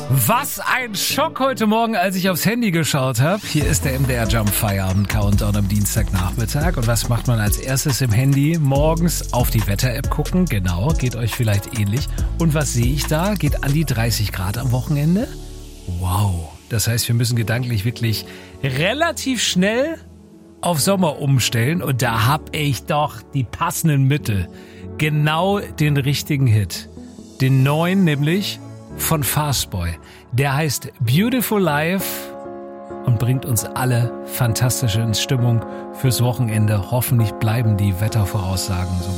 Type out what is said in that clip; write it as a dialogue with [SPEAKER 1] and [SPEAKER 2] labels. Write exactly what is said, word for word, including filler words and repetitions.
[SPEAKER 1] Was ein Schock heute Morgen, als ich aufs Handy geschaut habe. Hier ist der M D R Jump Feierabend Countdown am Dienstagnachmittag. Und was macht man als erstes im Handy? Morgens auf die Wetter-App gucken. Genau, geht euch vielleicht ähnlich. Und was sehe ich da? Geht an die dreißig Grad am Wochenende? Wow. Das heißt, wir müssen gedanklich wirklich relativ schnell auf Sommer umstellen. Und da habe ich doch die passenden Mittel. Genau den richtigen Hit. Den neuen nämlich von Fastboy. Der heißt Beautiful Life und bringt uns alle fantastisch in Stimmung fürs Wochenende. Hoffentlich bleiben die Wettervoraussagen so.